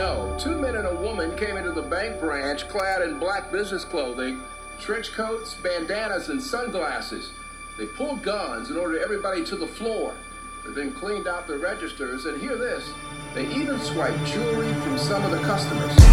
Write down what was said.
No, two men and a woman came into the bank branch clad in black business clothing, trench coats, bandanas, and sunglasses. They pulled guns and ordered everybody to the floor. They then cleaned out the registers, and hear this, they even swiped jewelry from some of the customers.